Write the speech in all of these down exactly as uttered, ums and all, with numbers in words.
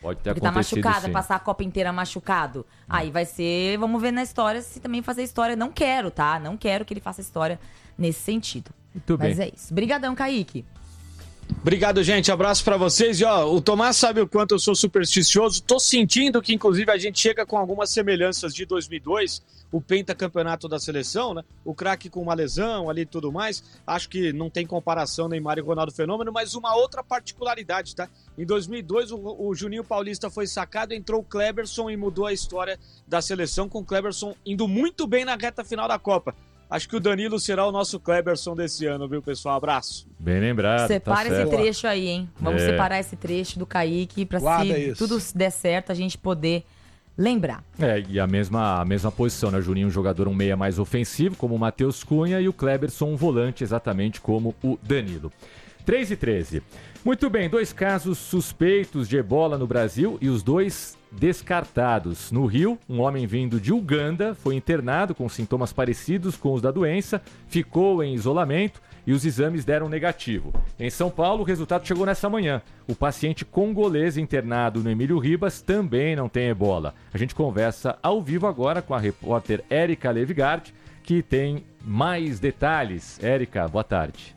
Pode ter Porque tá acontecido, machucado, sim. passar a Copa inteira machucado. Aí vai ser, vamos ver na história se também fazer história. Não quero, tá? Não quero que ele faça história nesse sentido. Muito Mas bem. é isso. Brigadão, Kaique. Obrigado, gente. Abraço pra vocês. E ó, o Tomás sabe o quanto eu sou supersticioso. Tô sentindo que, inclusive, a gente chega com algumas semelhanças de dois mil e dois, o pentacampeonato da seleção, né? O craque com uma lesão ali e tudo mais. Acho que não tem comparação Neymar e Ronaldo Fenômeno, mas uma outra particularidade, tá? Em dois mil e dois, o, o Juninho Paulista foi sacado, entrou o Kleberson e mudou a história da seleção, com o Kleberson indo muito bem na reta final da Copa. Acho que o Danilo será o nosso Kleberson desse ano, viu, pessoal? Abraço. Bem lembrado. Separa tá esse certo. trecho aí, hein? Vamos É. separar esse trecho do Kaique pra Guarda se isso. tudo der certo a gente poder lembrar. É, e a mesma, a mesma posição, né? O Juninho, um jogador um meia mais ofensivo, como o Matheus Cunha, e o Kleberson, um volante, exatamente como o Danilo. três e treze. Muito bem, dois casos suspeitos de ebola no Brasil e os dois descartados. No Rio, um homem vindo de Uganda foi internado com sintomas parecidos com os da doença, ficou em isolamento e os exames deram negativo. Em São Paulo, o resultado chegou nessa manhã. O paciente congolês internado no Emílio Ribas também não tem ebola. A gente conversa ao vivo agora com a repórter Érica Levigard, que tem mais detalhes. Érica, boa tarde.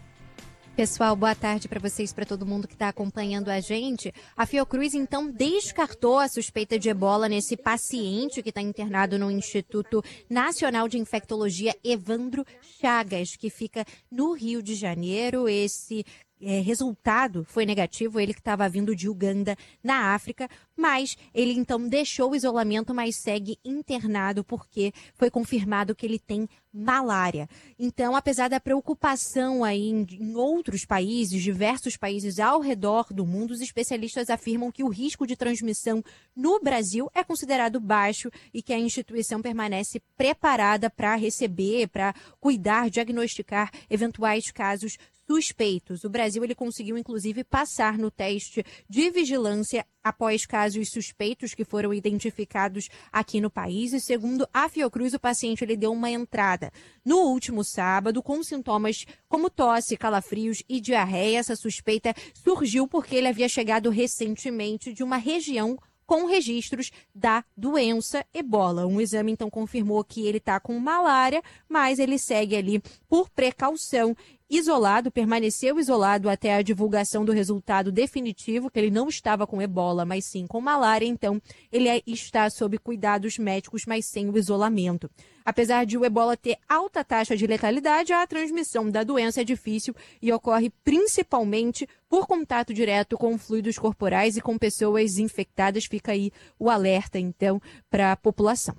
Pessoal, boa tarde para vocês, para todo mundo que está acompanhando a gente. A Fiocruz, então, descartou a suspeita de ebola nesse paciente que está internado no Instituto Nacional de Infectologia Evandro Chagas, que fica no Rio de Janeiro. Esse é, resultado foi negativo, ele que estava vindo de Uganda, na África, mas ele então deixou o isolamento, mas segue internado porque foi confirmado que ele tem malária. Então, apesar da preocupação aí em, em outros países, diversos países ao redor do mundo, os especialistas afirmam que o risco de transmissão no Brasil é considerado baixo e que a instituição permanece preparada para receber, para cuidar, diagnosticar eventuais casos suspeitos. O Brasil ele conseguiu, inclusive, passar no teste de vigilância após casos suspeitos que foram identificados aqui no país. E segundo a Fiocruz, o paciente ele deu uma entrada no último sábado com sintomas como tosse, calafrios e diarreia. Essa suspeita surgiu porque ele havia chegado recentemente de uma região com registros da doença ebola. Um exame, então, confirmou que ele está com malária, mas ele segue ali por precaução, isolado, permaneceu isolado até a divulgação do resultado definitivo, que ele não estava com ebola, mas sim com malária, então ele está sob cuidados médicos, mas sem o isolamento. Apesar de o ebola ter alta taxa de letalidade, a transmissão da doença é difícil e ocorre principalmente por contato direto com fluidos corporais e com pessoas infectadas. Fica aí o alerta, então, para a população.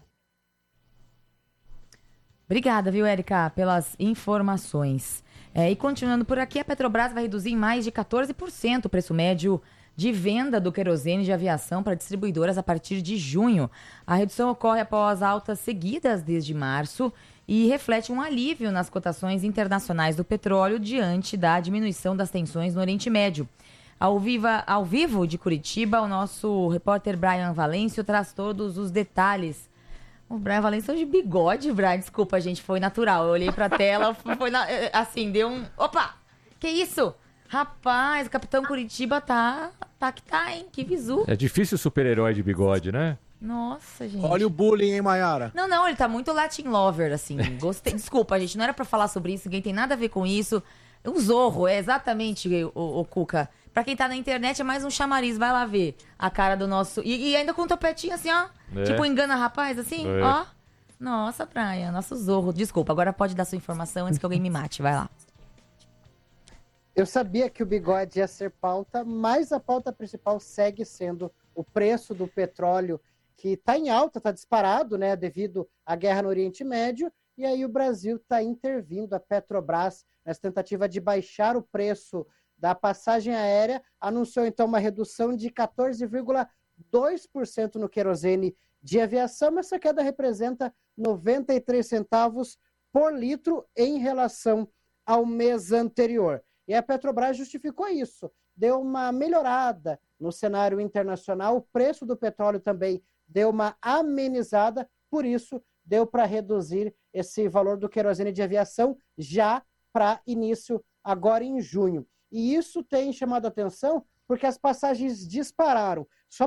Obrigada, viu, Érica, pelas informações. É, e continuando por aqui, a Petrobras vai reduzir em mais de quatorze por cento o preço médio de venda do querosene de aviação para distribuidoras a partir de junho. A redução ocorre após altas seguidas desde março e reflete um alívio nas cotações internacionais do petróleo diante da diminuição das tensões no Oriente Médio. Ao, viva, ao vivo de Curitiba, o nosso repórter Brian Valêncio traz todos os detalhes. O Brian Valêncio de bigode, Brian, desculpa, gente, foi natural. Eu olhei pra tela, foi na, assim, deu um... Opa! Que isso? Rapaz, o Capitão Curitiba tá... Tá que tá, hein? Que visu. É difícil o super-herói de bigode, né? Nossa, gente. Olha o bullying, hein, Mayara? Não, não, ele tá muito Latin lover, assim. Gostei. Desculpa, gente, não era pra falar sobre isso, ninguém tem nada a ver com isso. Um zorro, é exatamente, o, o Cuca. Pra quem tá na internet, é mais um chamariz, vai lá ver a cara do nosso... E, e ainda com um topetinho assim, ó. É. Tipo, engana rapaz, assim, É. ó. Nossa, Praia, nosso zorro. Desculpa, agora pode dar sua informação antes que alguém me mate, vai lá. Eu sabia que o bigode ia ser pauta, mas a pauta principal segue sendo o preço do petróleo, que está em alta, está disparado, né, devido à guerra no Oriente Médio, e aí o Brasil está intervindo, a Petrobras, nessa tentativa de baixar o preço da passagem aérea, anunciou então uma redução de quatorze vírgula dois por cento no querosene de aviação. Essa queda representa noventa e três centavos por litro em relação ao mês anterior. E a Petrobras justificou isso, deu uma melhorada no cenário internacional, o preço do petróleo também deu uma amenizada, por isso deu para reduzir esse valor do querosene de aviação já para início agora em junho. E isso tem chamado a atenção porque as passagens dispararam. Só